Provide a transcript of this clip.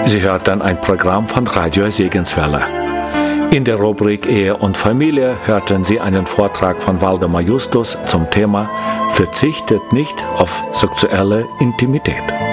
Sie hörten ein Programm von Radio Segenswelle. In der Rubrik Ehe und Familie hörten Sie einen Vortrag von Waldemar Justus zum Thema Verzichtet nicht auf sexuelle Intimität.